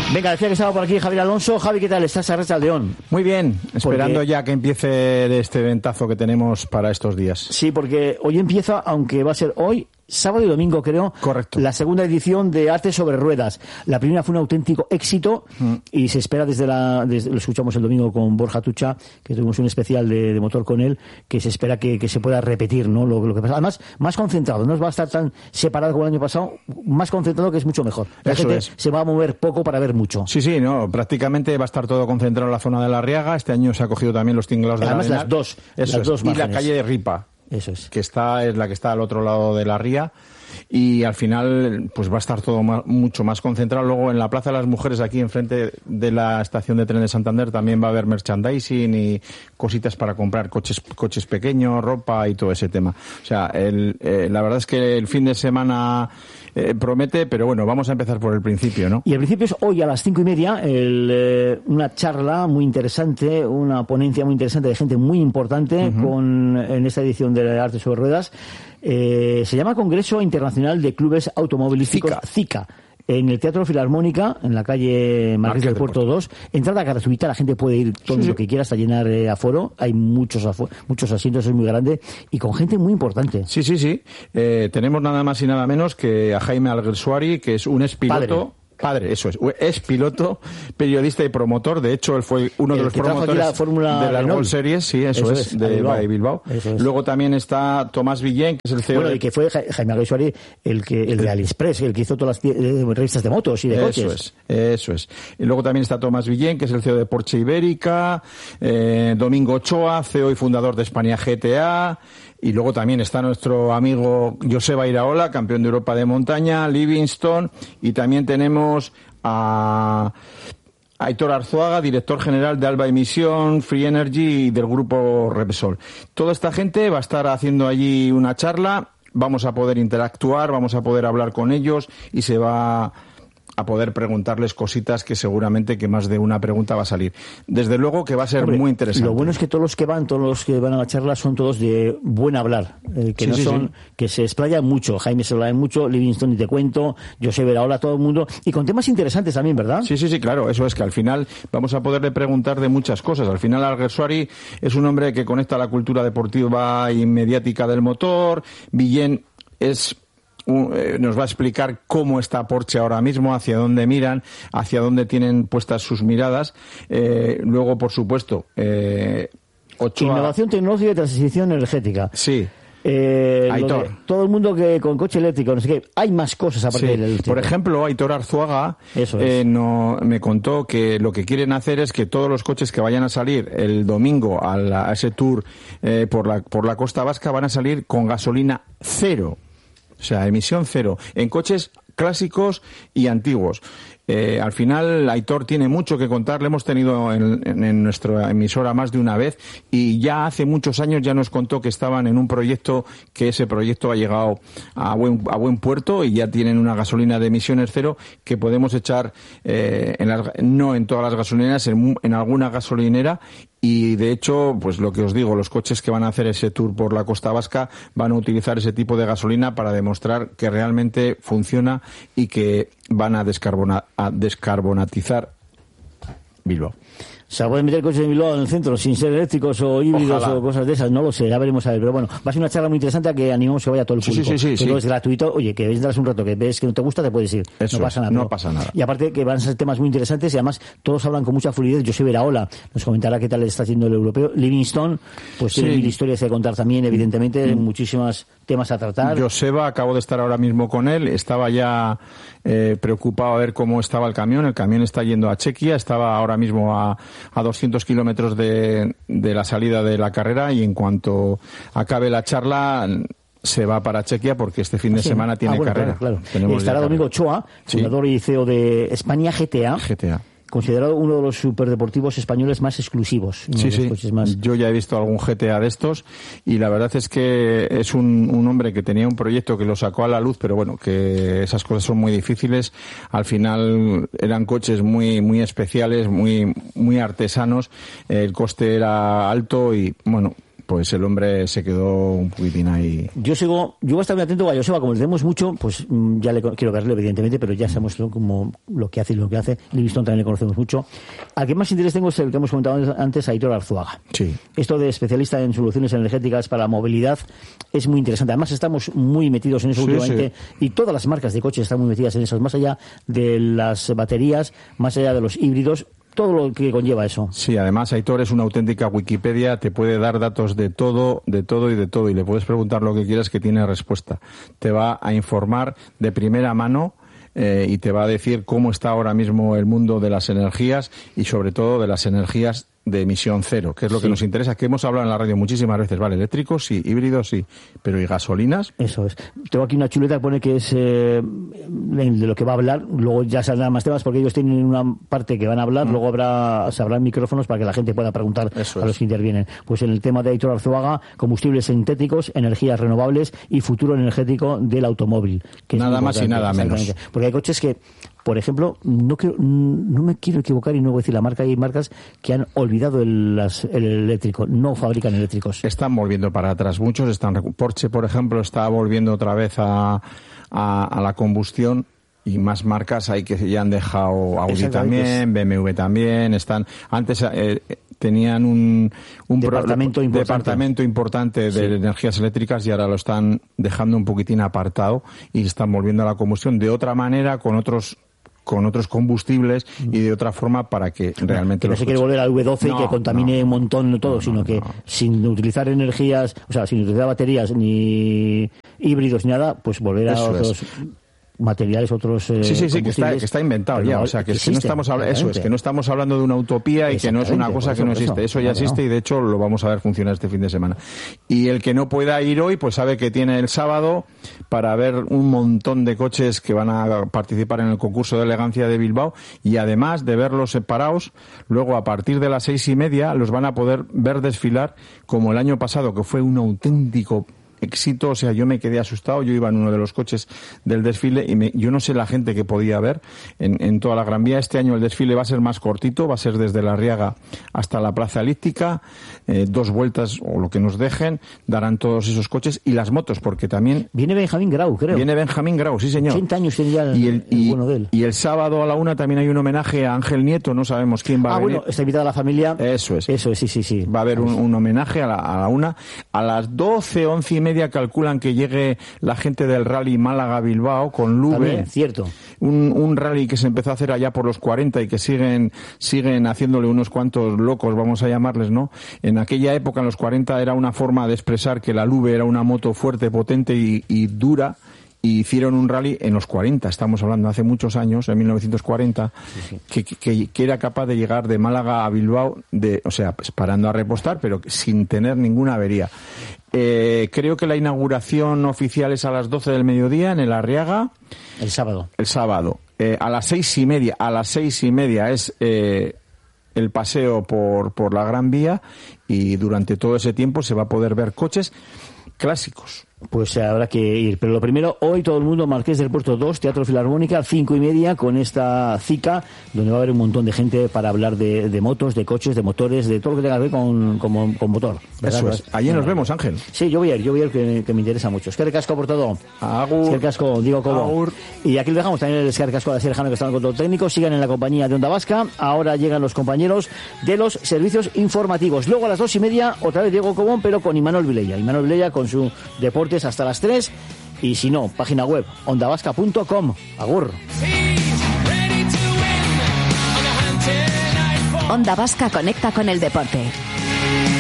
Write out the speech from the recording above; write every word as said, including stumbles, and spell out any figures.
Venga, decía que estaba por aquí Javier Alonso. Javi, ¿qué tal? ¿Estás a León? Muy bien, esperando porque... ya que empiece de este ventazo que tenemos para estos días. Sí, porque hoy empieza, aunque va a ser hoy, sábado y domingo, creo. Correcto. La segunda edición de Arte sobre Ruedas. La primera fue un auténtico éxito mm. y se espera desde la... Desde, lo escuchamos el domingo con Borja Tucha, que tuvimos un especial de, de motor con él, que se espera que, que se pueda repetir, ¿no? Lo, lo que pasa. Además, más concentrado. No va a estar tan separado como el año pasado. Más concentrado, que es mucho mejor. La Eso gente es. se va a mover poco para ver mucho. Sí, sí, no. Prácticamente va a estar todo concentrado en la zona de La Riaga. Este año se ha cogido también los tinglados de Además, la las dos. Eso las es. dos y márgenes. la calle de Ripa. Eso es. Que está, es la que está al otro lado de la ría. Y al final pues va a estar todo más, mucho más concentrado. Luego en la Plaza de las Mujeres, aquí enfrente de la estación de tren de Santander, también va a haber merchandising y cositas para comprar, coches coches pequeños, ropa y todo ese tema. O sea, el, eh, la verdad es que el fin de semana eh, promete, pero bueno, vamos a empezar por el principio, ¿no? Y el principio es hoy a las cinco y media, el, eh, una charla muy interesante, una ponencia muy interesante de gente muy importante uh-huh. con en esta edición de Arte sobre Ruedas. Eh, se llama Congreso Internacional de Clubes Automovilísticos CICA. CICA, en el Teatro Filarmónica, en la calle Marqués del Puerto dos. Entrada gratuita, la gente puede ir todo sí, lo que quiera hasta llenar eh, aforo. Hay muchos afo- muchos asientos, es muy grande y con gente muy importante. Sí, sí, sí. Eh, tenemos nada más y nada menos que a Jaime Alguersuari, que es un expiloto. Padre. Padre, eso es. Es piloto, periodista y promotor. De hecho, él fue uno el de los que promotores la Fórmula de las Renault. World Series, sí, eso, eso es, es, de Bilbao. Bilbao. Bilbao. Eso es. Luego también está Tomás Villén, que es el C E O. Bueno, de... y que fue Jaime Alguersuari, el que el de AliExpress, el que hizo todas las eh, revistas de motos y de eso coches. Eso es, eso es. Y luego también está Tomás Villén, que es el C E O de Porsche Ibérica, eh, Domingo Ochoa, C E O y fundador de España G T A. Y luego también está nuestro amigo Joseba Iraola, campeón de Europa de montaña, Livingstone, y también tenemos a Aitor Arzuaga, director general de Alba Emisión, Free Energy y del grupo Repsol. Toda esta gente va a estar haciendo allí una charla, vamos a poder interactuar, vamos a poder hablar con ellos y se va a poder preguntarles cositas que seguramente que más de una pregunta va a salir. Desde luego que va a ser Hombre, muy interesante. Lo bueno es que todos los que van, todos los que van a la charla son todos de buen hablar, eh, que sí, no sí, son, sí. que se explayan mucho. Jaime se explaya mucho, Livingstone y te cuento, José Veraola, todo el mundo, y con temas interesantes también, ¿verdad? Sí, sí, sí, claro. Eso es que al final vamos a poderle preguntar de muchas cosas. Al final Alguersuari es un hombre que conecta la cultura deportiva y mediática del motor. Villén es nos va a explicar cómo está Porsche ahora mismo, hacia dónde miran, hacia dónde tienen puestas sus miradas. Eh, luego, por supuesto, eh, Ochoa... Innovación tecnológica y transición energética. Sí. Eh, Aitor. De, todo el mundo que con coche eléctrico, no sé qué, hay más cosas aparte sí. del eléctrico. Por ejemplo, Aitor Arzuaga Eso es. eh, no, me contó que lo que quieren hacer es que todos los coches que vayan a salir el domingo a, la, a ese tour eh, por la por la costa vasca van a salir con gasolina cero. O sea, emisión cero, en coches clásicos y antiguos. Eh, al final, Aitor tiene mucho que contar, le hemos tenido en, en, en nuestra emisora más de una vez y ya hace muchos años ya nos contó que estaban en un proyecto, que ese proyecto ha llegado a buen, a buen puerto y ya tienen una gasolina de emisiones cero que podemos echar, eh, en las, no en todas las gasolineras, en, en alguna gasolinera. Y de hecho, pues lo que os digo, los coches que van a hacer ese tour por la costa vasca van a utilizar ese tipo de gasolina para demostrar que realmente funciona y que van a, descarbona, a descarbonatizar Bilbao. O sea, pueden meter coches de Bilbao en el centro sin ser eléctricos o híbridos Ojalá. o cosas de esas, no lo sé, ya veremos a ver. Pero bueno, va a ser una charla muy interesante a que animamos que vaya todo el Sí, público. sí, sí, sí, Todo sí. es gratuito. Oye, que entras un rato, que ves que no te gusta, te puedes ir. Eso no pasa es, nada. no pero- pasa nada. Y aparte que van a ser temas muy interesantes y además todos hablan con mucha fluidez. José Veraola nos comentará qué tal le está haciendo el europeo. Livingstone, pues tiene Sí. mil historias que contar también, evidentemente, Mm. muchísimos temas a tratar. Joseba, acabo de estar ahora mismo con él, estaba ya eh, preocupado a ver cómo estaba el camión. El camión está yendo a Chequia, estaba ahora mismo a, a doscientos kilómetros de, de la salida de la carrera y en cuanto acabe la charla se va para Chequia porque este fin de Sí. semana tiene Ah, bueno, carrera. Claro, claro. Tenemos Estará ya Domingo carrera. Ochoa, Sí. fundador y C E O de España G T A. G T A. Considerado uno de los superdeportivos españoles más exclusivos. Uno Sí, de los sí. coches más... Yo ya he visto algún G T A de estos y la verdad es que es un, un hombre que tenía un proyecto que lo sacó a la luz, pero bueno, que esas cosas son muy difíciles. Al final eran coches muy muy especiales, muy muy artesanos. El coste era alto y bueno, pues el hombre se quedó un poquitín ahí. Yo sigo, yo voy a estar muy atento a Joseba, como le tenemos mucho, pues ya le quiero verle, evidentemente, pero ya sabemos lo, como, lo que hace y lo que hace. Livingstone también le conocemos mucho. Al que más interés tengo es el que hemos comentado antes, Aitor Arzuaga. Sí. Esto de especialista en soluciones energéticas para la movilidad es muy interesante. Además, estamos muy metidos en eso sí, últimamente, sí. Y todas las marcas de coches están muy metidas en eso, más allá de las baterías, más allá de los híbridos, todo lo que conlleva eso. Sí, además Aitor es una auténtica Wikipedia, te puede dar datos de todo, de todo y de todo, y le puedes preguntar lo que quieras que tiene respuesta. Te va a informar de primera mano eh, y te va a decir cómo está ahora mismo el mundo de las energías y sobre todo de las energías de emisión cero, que es lo sí. que nos interesa, que hemos hablado en la radio muchísimas veces, vale, eléctricos sí, híbridos sí, pero ¿y gasolinas? Eso es. Tengo aquí una chuleta que pone que es eh, de lo que va a hablar, luego ya saldrán más temas porque ellos tienen una parte que van a hablar, mm. luego habrá se habrán micrófonos para que la gente pueda preguntar Eso a es. los que intervienen. Pues en el tema de Aitor Arzuaga, combustibles sintéticos, energías renovables y futuro energético del automóvil. Que nada más y nada menos. Porque hay coches que, por ejemplo, no quiero, no me quiero equivocar y no voy a decir la marca, hay marcas que han olvidado el, las, el eléctrico, no fabrican eléctricos. Están volviendo para atrás, muchos están. Porsche, por ejemplo, está volviendo otra vez a, a, a la combustión. Y más marcas hay que ya han dejado Audi también, B M W también, están antes eh, tenían un, un departamento, pro, importante. departamento importante de sí. energías eléctricas y ahora lo están dejando un poquitín apartado y están volviendo a la combustión de otra manera, con otros con otros combustibles y de otra forma para que realmente... Que no los se quiere volver al V doce no, y que contamine no, un montón todo, no, sino que no. sin utilizar energías, o sea, sin utilizar baterías ni híbridos ni nada, pues volver a Eso otros... Es. materiales, otros eh, sí, sí, sí, que está, que está inventado ya, o sea, que, que, que no estamos hablando, eso es, que no estamos hablando de una utopía y que no es una cosa que no existe, eso ya existe y de hecho lo vamos a ver funcionar este fin de semana. Y el que no pueda ir hoy, pues sabe que tiene el sábado para ver un montón de coches que van a participar en el concurso de elegancia de Bilbao y además de verlos separados, luego a partir de las seis y media los van a poder ver desfilar como el año pasado, que fue un auténtico éxito, o sea, yo me quedé asustado, yo iba en uno de los coches del desfile y me, yo no sé la gente que podía ver en, en toda la Gran Vía. Este año el desfile va a ser más cortito, va a ser desde la Arriaga hasta la Plaza Elíptica, eh, dos vueltas o lo que nos dejen, darán todos esos coches y las motos, porque también... Viene Benjamín Grau, creo. Viene Benjamín Grau, sí señor. ochenta años tiene ya el, y el, y, el bueno de él. Y el sábado a la una también hay un homenaje a Ángel Nieto, no sabemos quién va ah, a venir. Ah, bueno, está invitada la familia. Eso es. Eso es, sí, sí, sí. Va a haber un, un homenaje a la, a la una. A las doce, once y media calculan que que llegue la gente del rally Málaga-Bilbao con Lube. También, cierto. Un, un rally que se empezó a hacer allá por los cuarenta y que siguen siguen haciéndole unos cuantos locos, vamos a llamarles, ¿no? En aquella época, en los cuarenta, era una forma de expresar que la Lube era una moto fuerte, potente y, y dura. Y hicieron un rally en los cuarenta, estamos hablando hace muchos años, en mil novecientos cuarenta, sí, sí. Que, que, que era capaz de llegar de Málaga a Bilbao, de, o sea, pues parando a repostar, pero sin tener ninguna avería. Eh, creo que la inauguración oficial es a las doce del mediodía en el Arriaga. El sábado. El sábado. Eh, a las seis y media, a las seis y media es eh, el paseo por, por la Gran Vía y durante todo ese tiempo se va a poder ver coches clásicos. Pues habrá que ir. Pero lo primero, hoy todo el mundo, Marqués del Puerto dos, Teatro Filarmónica, cinco y media, con esta cita, donde va a haber un montón de gente para hablar de, de motos, de coches, de motores, de todo lo que tenga que ver con, con, con motor. Eso es. Allí nos vemos, Ángel. Sí, yo voy a ir, yo voy a ir, que, que me interesa mucho. Es que recasco por todo. Agur. Es que recasco, digo como. Agur. Y aquí lo dejamos también el recasco de Sergio Jano, que está en el control técnico. Sigan en la compañía de Onda Vasca. Ahora llegan los compañeros de los servicios informativos. Luego a las dos y media, otra vez Diego Cobón, pero con Imanol Vilella. Imanol Vilella con su deportes hasta las tres. Y si no, página web onda vasca punto com. Agur. Onda Vasca conecta con el deporte.